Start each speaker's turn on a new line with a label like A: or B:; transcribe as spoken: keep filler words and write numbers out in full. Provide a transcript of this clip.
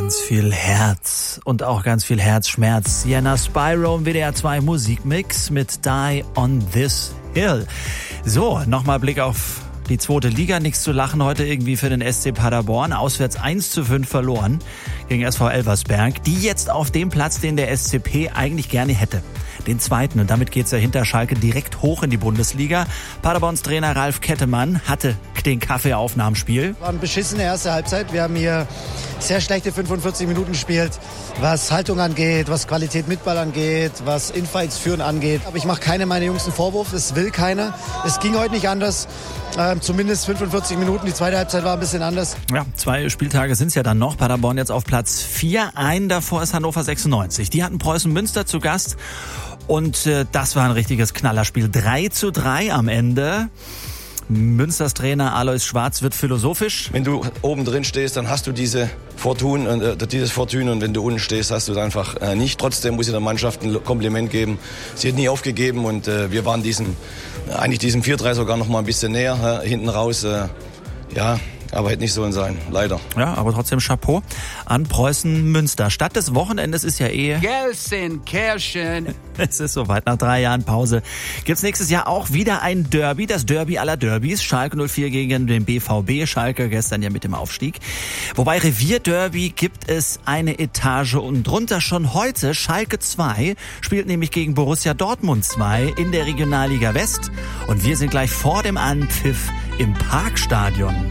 A: Ganz viel Herz und auch ganz viel Herzschmerz. Sienna Spyro im W D R zwei Musikmix mit Die on This Hill. So, nochmal Blick auf die zweite Liga. Nichts zu lachen heute irgendwie für den S C Paderborn. Auswärts eins zu fünf verloren gegen S V Elversberg. Die jetzt auf dem Platz, den der S C P eigentlich gerne hätte. Den zweiten. Und damit geht's ja hinter Schalke direkt hoch in die Bundesliga. Paderborns Trainer Ralf Kettemann hatte den Kaffee auf nach dem Spiel.
B: War eine beschissene erste Halbzeit. Wir haben hier sehr schlechte fünfundvierzig Minuten gespielt, was Haltung angeht, was Qualität mit Ball angeht, was Infights führen angeht. Aber ich mache keinem meiner Jungs einen Vorwurf. Es will keiner. Es ging heute nicht anders. Ähm, zumindest fünfundvierzig Minuten. Die zweite Halbzeit war ein bisschen anders.
A: Ja, zwei Spieltage sind's ja dann noch. Paderborn jetzt auf Platz vier. Ein davor ist Hannover sechsundneunzig. Die hatten Preußen Münster zu Gast. Und äh, das war ein richtiges Knallerspiel. drei zu drei am Ende. Münsters Trainer Alois Schwarz wird philosophisch.
C: Wenn du oben drin stehst, dann hast du diese Fortune, äh, dieses Fortune, und wenn du unten stehst, hast du es einfach äh, nicht. Trotzdem muss ich der Mannschaft ein Kompliment geben. Sie hat nie aufgegeben und äh, wir waren diesem, äh, eigentlich diesem vier drei sogar noch mal ein bisschen näher, äh, hinten raus. Äh, ja, aber hätte nicht sollen sein, leider.
A: Ja, aber trotzdem Chapeau an Preußen Münster. Stadt des Wochenendes ist ja eh...
D: Gelsenkirchen.
A: Es ist soweit, nach drei Jahren Pause gibt's nächstes Jahr auch wieder ein Derby, das Derby aller Derbys. Schalke null vier gegen den B V B. Schalke gestern ja mit dem Aufstieg. Wobei Revierderby gibt es eine Etage und drunter schon heute. Schalke zwei spielt nämlich gegen Borussia Dortmund zwei in der Regionalliga West. Und wir sind gleich vor dem Anpfiff im Parkstadion.